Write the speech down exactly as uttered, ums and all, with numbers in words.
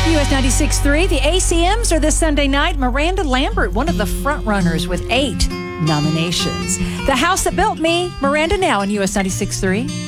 U S ninety-six point three, the A C Ms are this Sunday night. Miranda Lambert, one of the frontrunners with eight nominations. The House That Built Me, Miranda now on U S ninety-six point three.